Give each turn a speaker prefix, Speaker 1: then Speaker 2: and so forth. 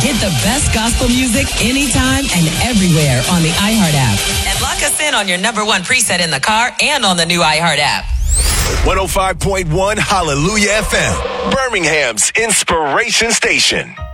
Speaker 1: Get the best gospel music anytime and everywhere on the iHeart app. And lock us in on your number one preset in the car and on the new iHeart app.
Speaker 2: 105.1 Hallelujah FM, Birmingham's inspiration station.